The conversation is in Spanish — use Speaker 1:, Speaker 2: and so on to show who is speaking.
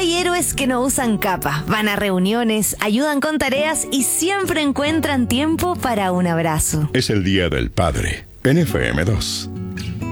Speaker 1: Hay héroes que no usan capa, van a reuniones, ayudan con tareas y siempre encuentran tiempo para un abrazo.
Speaker 2: Es el Día del Padre en FM2.